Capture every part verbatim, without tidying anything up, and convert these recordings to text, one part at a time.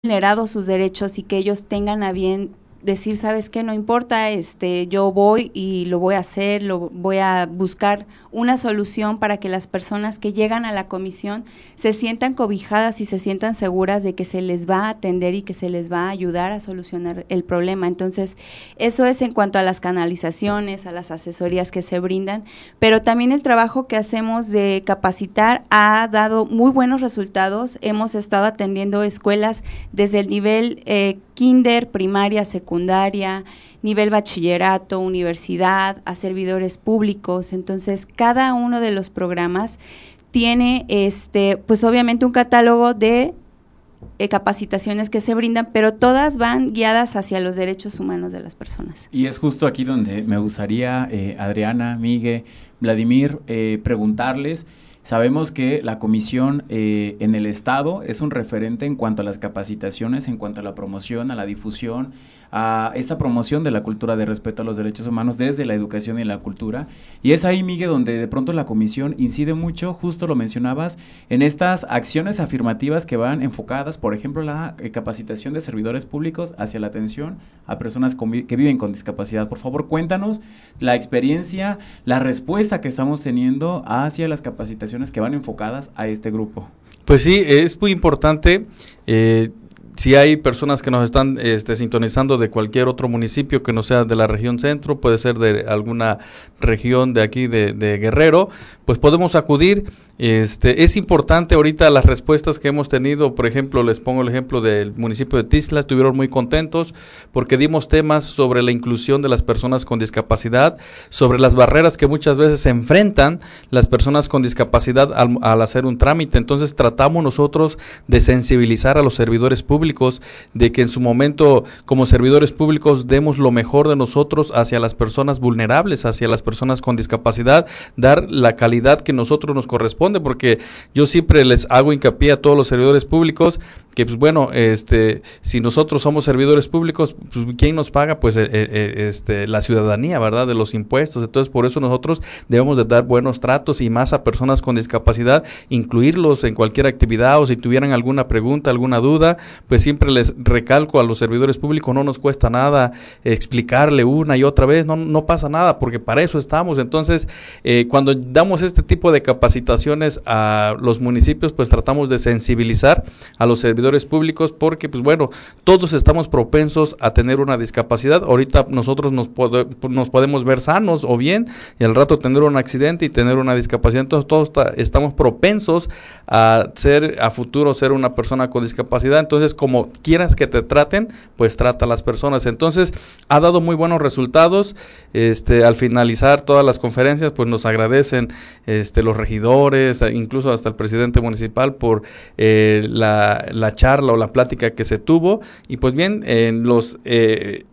vulnerado sus derechos y que ellos tengan a bien decir, ¿sabes qué? No importa, este, yo voy y lo voy a hacer, lo voy a buscar una solución para que las personas que llegan a la comisión se sientan cobijadas y se sientan seguras de que se les va a atender y que se les va a ayudar a solucionar el problema. Entonces, eso es en cuanto a las canalizaciones, a las asesorías que se brindan, pero también el trabajo que hacemos de capacitar ha dado muy buenos resultados. Hemos estado atendiendo escuelas desde el nivel eh, kinder, primaria, secundaria, nivel bachillerato, universidad, a servidores públicos. Entonces, cada uno de los programas tiene, este, pues obviamente un catálogo de eh, capacitaciones que se brindan, pero todas van guiadas hacia los derechos humanos de las personas. Y es justo aquí donde me gustaría, eh, Adriana, Migue, Vladimir, eh, preguntarles. Sabemos que la comisión eh, en el Estado es un referente en cuanto a las capacitaciones, en cuanto a la promoción, a la difusión, a esta promoción de la cultura de respeto a los derechos humanos desde la educación y la cultura. Y es ahí, Miguel, donde de pronto la comisión incide mucho, justo lo mencionabas, en estas acciones afirmativas que van enfocadas, por ejemplo, la eh, capacitación de servidores públicos hacia la atención a personas con, que viven con discapacidad. Por favor, cuéntanos la experiencia, la respuesta que estamos teniendo hacia las capacitaciones que van enfocadas a este grupo. Pues sí, es muy importante. Eh, si hay personas que nos están este, sintonizando de cualquier otro municipio que no sea de la región centro, puede ser de alguna región de aquí de, de Guerrero, pues podemos acudir. Este, es importante ahorita las respuestas que hemos tenido. Por ejemplo, les pongo el ejemplo del municipio de Tixla. Estuvieron muy contentos porque dimos temas sobre la inclusión de las personas con discapacidad, sobre las barreras que muchas veces se enfrentan las personas con discapacidad al, al hacer un trámite. Entonces tratamos nosotros de sensibilizar a los servidores públicos, de que en su momento como servidores públicos demos lo mejor de nosotros hacia las personas vulnerables, hacia las personas con discapacidad, dar la calidad que nosotros nos corresponde, porque yo siempre les hago hincapié a todos los servidores públicos que pues bueno, este, si nosotros somos servidores públicos, pues ¿quién nos paga? Pues eh, eh, este, la ciudadanía, ¿verdad? De los impuestos. Entonces por eso nosotros debemos de dar buenos tratos y más a personas con discapacidad, incluirlos en cualquier actividad, o si tuvieran alguna pregunta, alguna duda, pues siempre les recalco a los servidores públicos, no nos cuesta nada explicarle una y otra vez, no, no pasa nada, porque para eso estamos. Entonces eh, cuando damos este tipo de capacitaciones a los municipios, pues tratamos de sensibilizar a los servidores públicos, porque pues bueno, todos estamos propensos a tener una discapacidad. Ahorita nosotros nos, pode, nos podemos ver sanos o bien, y al rato tener un accidente y tener una discapacidad. Entonces todos está, estamos propensos a ser, a futuro ser una persona con discapacidad. Entonces como quieras que te traten, pues trata a las personas. Entonces ha dado muy buenos resultados. Este, al finalizar todas las conferencias, pues nos agradecen este, los regidores, incluso hasta el presidente municipal por eh, la, la charla o la plática que se tuvo. Y pues bien, en los eh,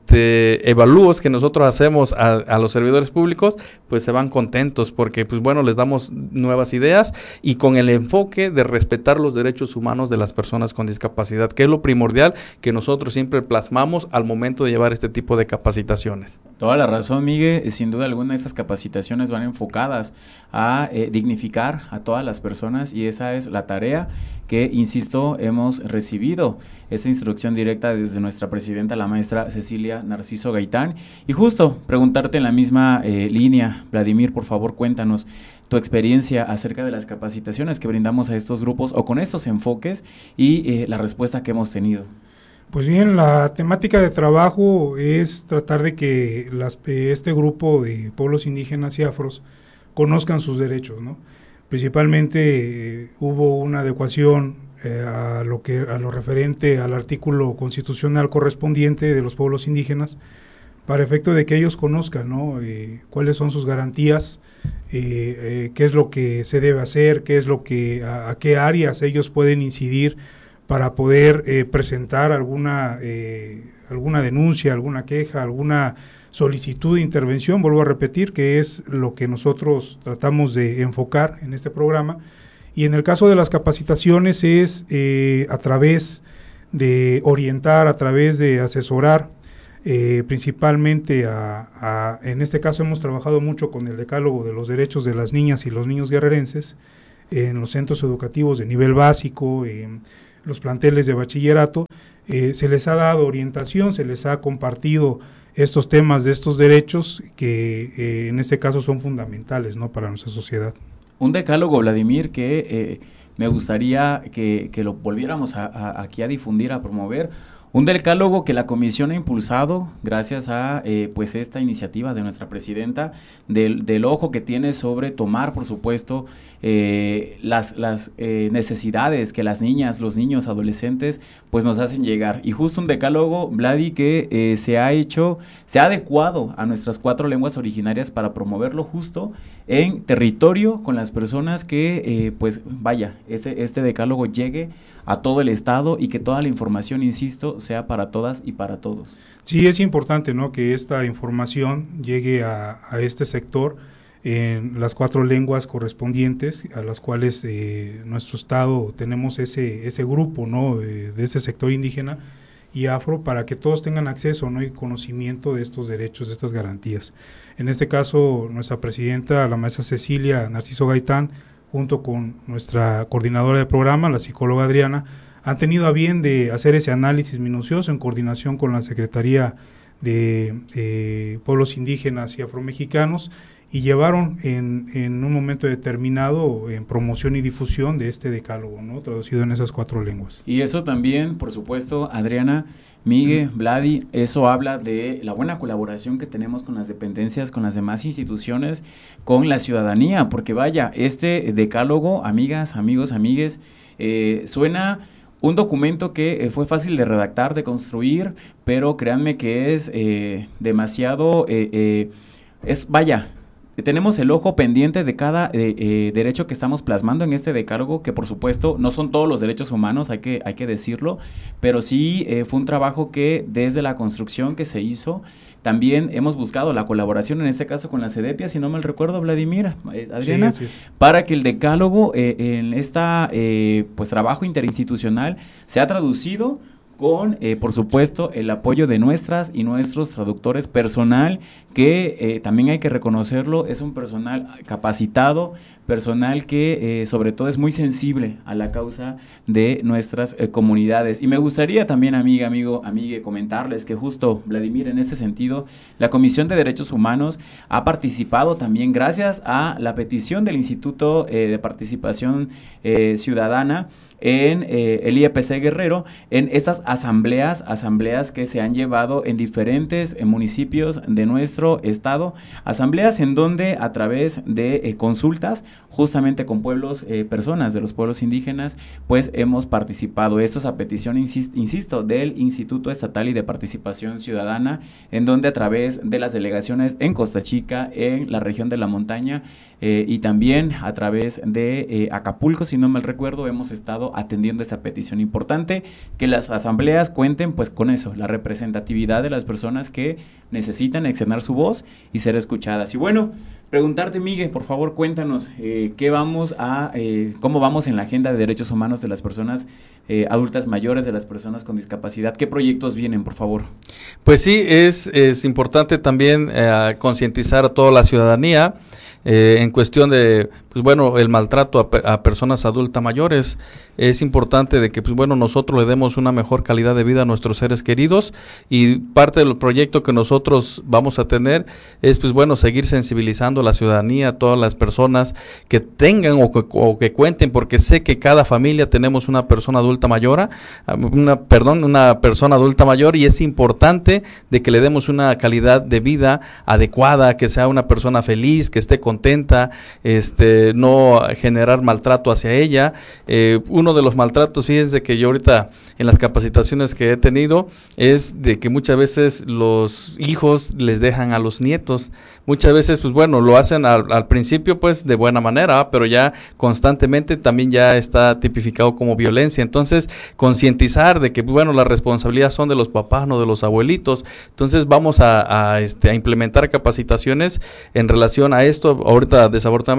este evalúos que nosotros hacemos a, a los servidores públicos, pues se van contentos, porque pues bueno, les damos nuevas ideas y con el enfoque de respetar los derechos humanos de las personas con discapacidad, que es lo primordial que nosotros siempre plasmamos al momento de llevar este tipo de capacitaciones. Toda la razón, Miguel. Sin duda alguna, estas capacitaciones van enfocadas a eh, dignificar a todas las personas, y esa es la tarea que, insisto, hemos recibido esta instrucción directa desde nuestra presidenta, la maestra Cecilia Narciso Gaitán. Y justo preguntarte en la misma eh, línea, Vladimir, por favor, cuéntanos tu experiencia acerca de las capacitaciones que brindamos a estos grupos o con estos enfoques y eh, la respuesta que hemos tenido. Pues bien, la temática de trabajo es tratar de que las, este grupo de pueblos indígenas y afros conozcan sus derechos, ¿no? Principalmente eh, hubo una adecuación eh, a lo que a lo referente al artículo constitucional correspondiente de los pueblos indígenas, para efecto de que ellos conozcan, ¿no? Eh, cuáles son sus garantías, eh, eh, qué es lo que se debe hacer, qué es lo que a, a qué áreas ellos pueden incidir para poder eh, presentar alguna eh, alguna denuncia, alguna queja, alguna solicitud de intervención. Vuelvo a repetir que es lo que nosotros tratamos de enfocar en este programa. Y en el caso de las capacitaciones es eh, a través de orientar, a través de asesorar, eh, principalmente a, a, en este caso hemos trabajado mucho con el decálogo de los derechos de las niñas y los niños guerrerenses en los centros educativos de nivel básico, eh, los planteles de bachillerato, eh, se les ha dado orientación, se les ha compartido estos temas de estos derechos que eh, en este caso son fundamentales, ¿no?, para nuestra sociedad. Un decálogo, Vladimir, que eh, me gustaría que, que lo volviéramos a, a, aquí a difundir, a promover. Un decálogo que la comisión ha impulsado gracias a eh, pues esta iniciativa de nuestra presidenta, del, del ojo que tiene sobre tomar, por supuesto, eh, las, las eh, necesidades que las niñas, los niños, adolescentes, pues nos hacen llegar. Y justo un decálogo, Vladi, que eh, se ha hecho, se ha adecuado a nuestras cuatro lenguas originarias para promoverlo justo en territorio con las personas que, eh, pues vaya, este, este decálogo llegue a todo el estado y que toda la información, insisto, sea para todas y para todos. Sí, es importante, ¿no?, que esta información llegue a, a este sector en las cuatro lenguas correspondientes, a las cuales eh, nuestro estado tenemos ese ese grupo, ¿no?, de, de ese sector indígena y afro, para que todos tengan acceso, ¿no?, y conocimiento de estos derechos, de estas garantías. En este caso, nuestra presidenta, la maestra Cecilia Narciso Gaitán, junto con nuestra coordinadora de programa, la psicóloga Adriana, han tenido a bien de hacer ese análisis minucioso en coordinación con la Secretaría de eh, Pueblos Indígenas y Afromexicanos, y llevaron en, en un momento determinado en promoción y difusión de este decálogo, ¿no?, traducido en esas cuatro lenguas. Y eso también, por supuesto, Adriana, Miguel, Vladi, eso habla de la buena colaboración que tenemos con las dependencias, con las demás instituciones, con la ciudadanía, porque vaya, este decálogo, amigas, amigos, amigues, eh, suena un documento que eh, fue fácil de redactar, de construir, pero créanme que es eh, demasiado, eh, eh, es, vaya, tenemos el ojo pendiente de cada eh, eh, derecho que estamos plasmando en este decálogo, que por supuesto no son todos los derechos humanos, hay que, hay que decirlo, pero sí eh, fue un trabajo que desde la construcción que se hizo, también hemos buscado la colaboración, en este caso con la CEDEPIA, si no mal recuerdo, Vladimir, eh, Adriana, sí, para que el decálogo eh, enesta eh, pues trabajo interinstitucional sea traducido con, eh, por supuesto, el apoyo de nuestras y nuestros traductores, personal que eh, también hay que reconocerlo, es un personal capacitado, personal que eh, sobre todo es muy sensible a la causa de nuestras eh, comunidades. Y me gustaría también, amiga, amigo, amigue, comentarles que justo, Vladimir, en este sentido, la Comisión de Derechos Humanos ha participado también gracias a la petición del Instituto eh, de Participación eh, Ciudadana en eh, el I E P C Guerrero, en estas asambleas, asambleas que se han llevado en diferentes eh, municipios de nuestro estado, asambleas en donde a través de eh, consultas, justamente con pueblos, eh, personas de los pueblos indígenas, pues hemos participado. Esto es a petición, insisto, insisto, del Instituto Estatal y de Participación Ciudadana, en donde a través de las delegaciones en Costa Chica, en la región de la montaña, eh, y también a través de eh, Acapulco, si no mal recuerdo, hemos estado atendiendo esa petición. Importante que las asambleas cuenten pues con eso, la representatividad de las personas que necesitan externar su voz y ser escuchadas. Y bueno, preguntarte, Miguel, por favor, cuéntanos eh, qué vamos a, eh, cómo vamos en la agenda de derechos humanos de las personas eh, adultas mayores, de las personas con discapacidad. ¿Qué proyectos vienen, por favor? Pues sí, es, es importante también eh, concientizar a toda la ciudadanía eh, en cuestión de, pues bueno, el maltrato a, a personas adultas mayores. Es importante de que, pues bueno, nosotros le demos una mejor calidad de vida a nuestros seres queridos, y parte del proyecto que nosotros vamos a tener es, pues bueno, seguir sensibilizando a la ciudadanía, a todas las personas que tengan o que, o que cuenten, porque sé que cada familia tenemos una persona adulta mayor, una, perdón, una persona adulta mayor, y es importante de que le demos una calidad de vida adecuada, que sea una persona feliz, que esté contenta, este, no generar maltrato hacia ella. Eh, uno de los maltratos, fíjense que yo ahorita en las capacitaciones que he tenido, es de que muchas veces los hijos les dejan a los nietos. Muchas veces, pues bueno, lo hacen al, al principio pues de buena manera, pero ya constantemente también ya está tipificado como violencia. Entonces, concientizar de que, bueno, las responsabilidades son de los papás, no de los abuelitos. Entonces, vamos a, a, este, a implementar capacitaciones en relación a esto. Ahorita, desafortunadamente, ya se nos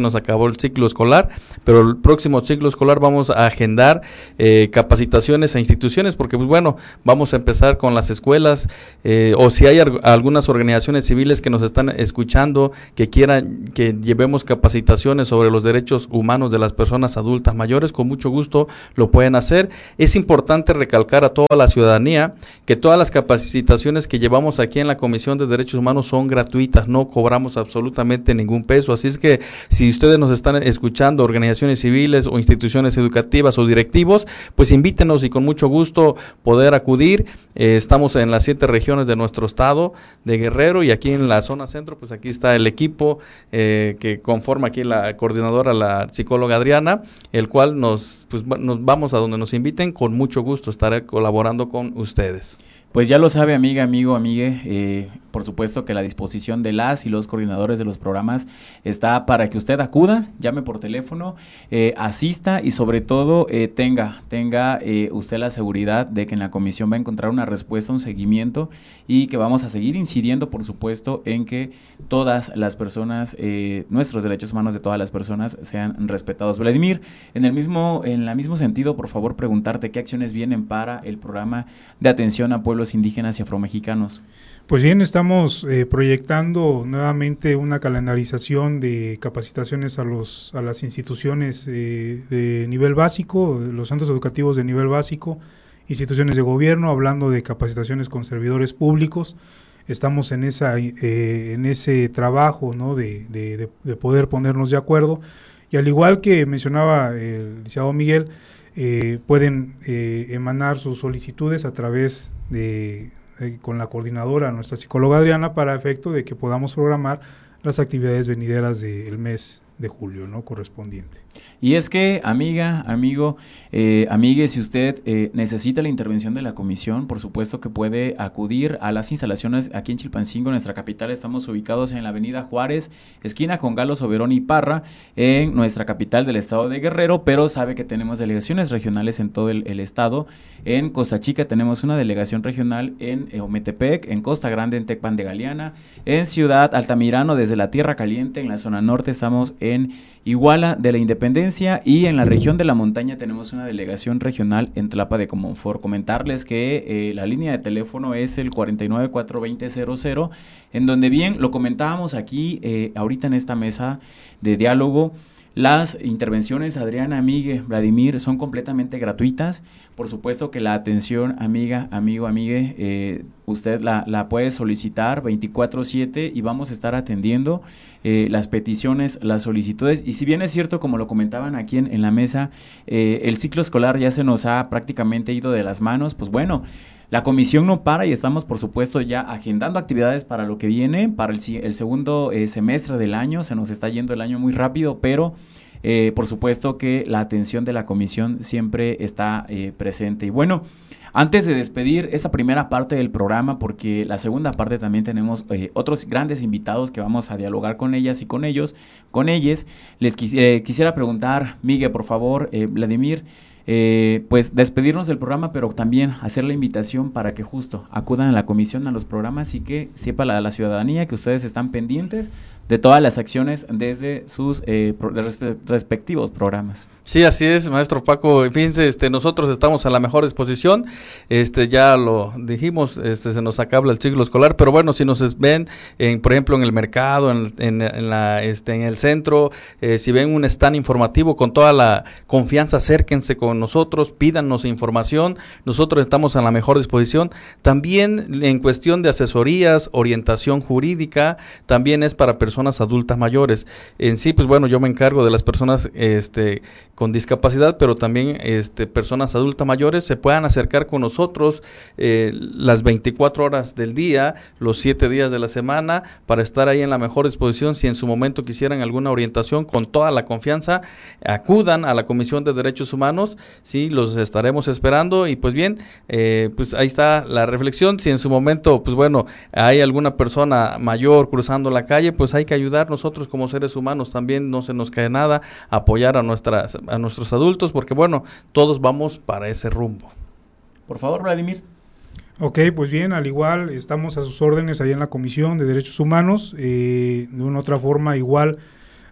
nos acabó el ciclo escolar, pero el próximo ciclo escolar vamos a agendar eh, capacitaciones a instituciones, porque pues bueno, vamos a empezar con las escuelas, eh, o si hay ar- algunas organizaciones civiles que nos están escuchando, que quieran que llevemos capacitaciones sobre los derechos humanos de las personas adultas mayores, con mucho gusto lo pueden hacer. Es importante recalcar a toda la ciudadanía que todas las capacitaciones que llevamos aquí en la Comisión de Derechos Humanos son gratuitas, no cobramos absolutamente ningún peso, así es que si ustedes nos están escuchando, organizaciones civiles o instituciones educativas o directivos, pues invítenos y con mucho gusto poder acudir. Eh, estamos en las siete regiones de nuestro estado de Guerrero y aquí en la zona centro, pues aquí está el equipo eh, que conforma aquí la coordinadora, la psicóloga Adriana, el cual nos, pues, nos vamos a donde nos inviten, con mucho gusto estaré colaborando con ustedes. Pues ya lo sabe, amiga, amigo, amigue, eh, por supuesto que la disposición de las y los coordinadores de los programas está para que usted acuda, llame por teléfono, eh, asista y sobre todo eh, tenga, tenga eh, usted la seguridad de que en la comisión va a encontrar una respuesta, un seguimiento y que vamos a seguir incidiendo, por supuesto, en que todas las personas, eh, nuestros derechos humanos de todas las personas sean respetados. Vladimir, en el mismo, en el mismo sentido, por favor, preguntarte qué acciones vienen para el programa de atención a pueblos indígenas y afromexicanos. Pues bien, estamos eh, proyectando nuevamente una calendarización de capacitaciones a los a las instituciones eh, de nivel básico, los centros educativos de nivel básico, instituciones de gobierno, hablando de capacitaciones con servidores públicos. Estamos en esa eh, en ese trabajo, ¿no? de, de, de, de poder ponernos de acuerdo. Y al igual que mencionaba el licenciado Miguel, eh, pueden eh, emanar sus solicitudes a través de Eh, con la coordinadora, nuestra psicóloga Adriana, para efecto de que podamos programar las actividades venideras del mes de julio, ¿no? Correspondiente. Y es que, amiga, amigo, eh, amigue, si usted eh, necesita la intervención de la comisión, por supuesto que puede acudir a las instalaciones aquí en Chilpancingo, nuestra capital. Estamos ubicados en la avenida Juárez, esquina con Galo Soberón y Parra, en nuestra capital del estado de Guerrero, pero sabe que tenemos delegaciones regionales en todo el, el estado. En Costa Chica tenemos una delegación regional en eh, Ometepec, en Costa Grande, en Tecpan de Galeana, en Ciudad Altamirano, desde la Tierra Caliente, en la zona norte estamos en Iguala de la Independencia y en la región de la montaña tenemos una delegación regional en Tlapa de Comonfort. Comentarles que eh, la línea de teléfono es el cuatro nueve cuatro dos cero cero cero, en donde bien lo comentábamos aquí eh, ahorita en esta mesa de diálogo. Las intervenciones, Adriana, amigue, Vladimir, son completamente gratuitas. Por supuesto que la atención, amiga, amigo, amigue, eh, usted la, la puede solicitar veinticuatro siete y vamos a estar atendiendo eh, las peticiones, las solicitudes. Y si bien es cierto, como lo comentaban aquí en, en la mesa, eh, el ciclo escolar ya se nos ha prácticamente ido de las manos, pues bueno, la comisión no para y estamos, por supuesto, ya agendando actividades para lo que viene, para el, el segundo eh, semestre del año. Se nos está yendo el año muy rápido, pero eh, por supuesto que la atención de la comisión siempre está eh, presente. Y bueno, antes de despedir esta primera parte del programa, porque la segunda parte también tenemos eh, otros grandes invitados que vamos a dialogar con ellas y con ellos, con ellas, les quis eh, quisiera preguntar, Miguel, por favor, eh, Vladimir, Eh, pues despedirnos del programa, pero también hacer la invitación para que justo acudan a la comisión, a los programas y que sepa la, la ciudadanía que ustedes están pendientes de todas las acciones desde sus eh, pro, respe respectivos programas. Sí, así es, maestro Paco. Fíjense, este, nosotros estamos a la mejor disposición, este, ya lo dijimos, este, se nos acaba el ciclo escolar, pero bueno, si nos ven, en, por ejemplo, en el mercado, en, en, en, la, este, en el centro, eh, si ven un stand informativo, con toda la confianza, acérquense con nosotros, pídanos información, nosotros estamos a la mejor disposición. También en cuestión de asesorías, orientación jurídica, también es para personas adultas mayores. En sí, pues bueno, yo me encargo de las personas este, con discapacidad, pero también este, personas adultas mayores se puedan acercar con nosotros eh, las veinticuatro horas del día, los siete días de la semana, para estar ahí en la mejor disposición. Si en su momento quisieran alguna orientación, con toda la confianza, acudan a la Comisión de Derechos Humanos. Sí, los estaremos esperando y pues bien, eh, pues ahí está la reflexión. Si en su momento, pues bueno, hay alguna persona mayor cruzando la calle, pues hay que ayudar nosotros como seres humanos también, no se nos cae nada, apoyar a nuestras a nuestros adultos, porque bueno, todos vamos para ese rumbo. Por favor, Vladimir. Ok, pues bien, al igual estamos a sus órdenes ahí en la Comisión de Derechos Humanos, eh, de una otra forma igual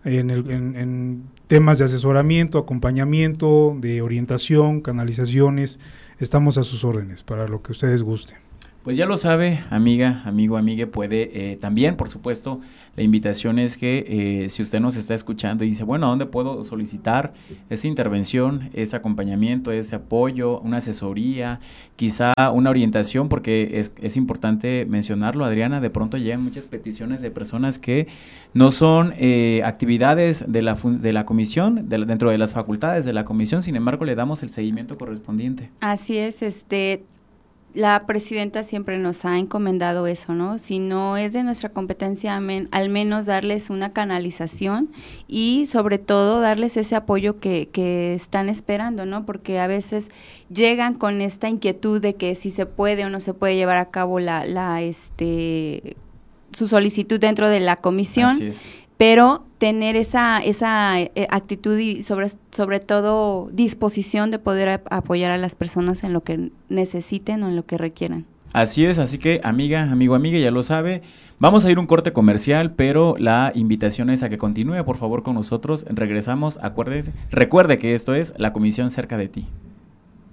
en, el, en, en temas de asesoramiento, acompañamiento, de orientación, canalizaciones. Estamos a sus órdenes para lo que ustedes gusten. Pues ya lo sabe, amiga, amigo, amigue, puede eh, también, por supuesto, la invitación es que eh, si usted nos está escuchando y dice, bueno, ¿a dónde puedo solicitar esa intervención, ese acompañamiento, ese apoyo, una asesoría, quizá una orientación? Porque es, es importante mencionarlo, Adriana, de pronto llegan muchas peticiones de personas que no son eh, actividades de la, de la comisión, de la, dentro de las facultades de la comisión, sin embargo, le damos el seguimiento correspondiente. Así es, este... La presidenta siempre nos ha encomendado eso, ¿no? Si no es de nuestra competencia, amen, al menos darles una canalización y sobre todo darles ese apoyo que, que están esperando, ¿no? Porque a veces llegan con esta inquietud de que si se puede o no se puede llevar a cabo la, la este, su solicitud dentro de la comisión. Así es. Pero tener esa esa eh, actitud y sobre sobre todo disposición de poder a, apoyar a las personas en lo que necesiten o en lo que requieran. Así es, así que amiga, amigo, amiga, ya lo sabe, vamos a ir un corte comercial, pero la invitación es a que continúe por favor con nosotros, regresamos, acuérdese, recuerde que esto es La Comisión Cerca de Ti.